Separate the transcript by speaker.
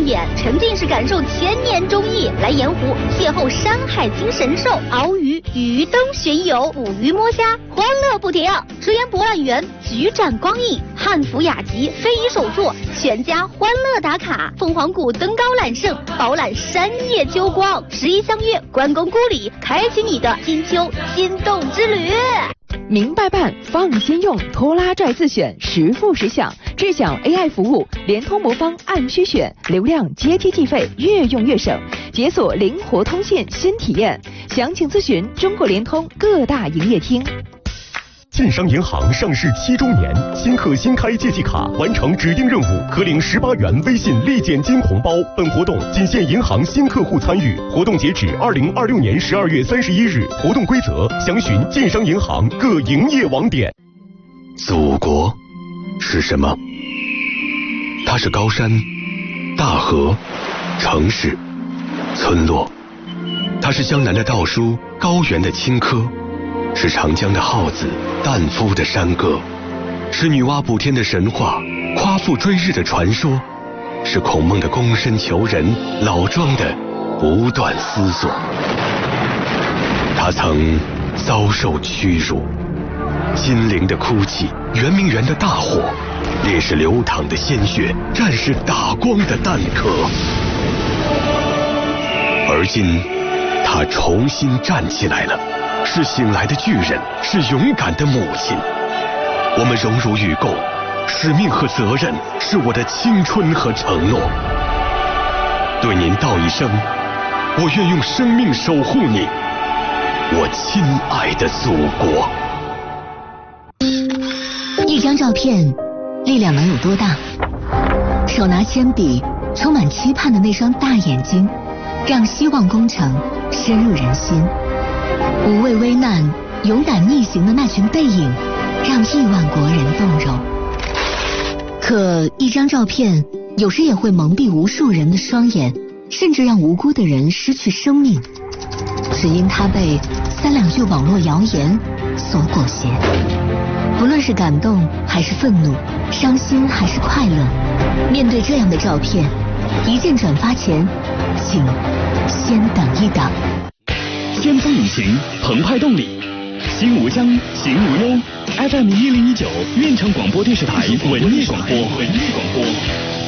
Speaker 1: 放眼，沉浸式感受千年忠义。来盐湖邂逅山海经神兽，鳌鱼、鱼灯巡游，捕鱼摸虾，欢乐不停。直言博览园举展光影，汉服雅集非遗手作，全家欢乐打卡。凤凰谷登高揽胜，饱览山野秋光。11相约关公故里，开启你的金秋心动之旅。
Speaker 2: 明白办，放心用，拖拉拽自选，实付实享，智享 AI 服务，联通魔方按需选，流量阶梯计费，越用越省，解锁灵活通信新体验。详情咨询中国联通各大营业厅。
Speaker 3: 晋商银行上市7周年，新客新开借记卡，完成指定任务可领18元微信立减金红包。本活动仅限银行新客户参与，活动截止2026年12月31日。活动规则详询晋商银行各营业网点。
Speaker 4: 祖国是什么？它是高山、大河、城市、村落，它是江南的稻菽，高原的青稞，是长江的号子，旦夫的山歌，是女娲补天的神话，夸父追日的传说，是孔孟的躬身求人，老庄的不断思索。他曾遭受屈辱，金陵的哭泣，圆明园的大火，烈士流淌的鲜血，战士打光的弹壳。而今他重新站起来了，是醒来的巨人，是勇敢的母亲。我们荣辱与共，使命和责任，是我的青春和承诺。对您道一声，我愿用生命守护你，我亲爱的祖国。
Speaker 5: 一张照片力量能有多大？手拿铅笔，充满期盼的那双大眼睛，让希望工程深入人心。无畏危难，勇敢逆行的那群背影，让亿万国人动容。可一张照片有时也会蒙蔽无数人的双眼，甚至让无辜的人失去生命，只因他被3两句网络谣言所裹挟。不论是感动还是愤怒，伤心还是快乐，面对这样的照片，一键转发前请先等一等。
Speaker 6: 先锋引擎，澎湃动力，心无疆，行无忧。FM1019，运城广播电视台文艺广播。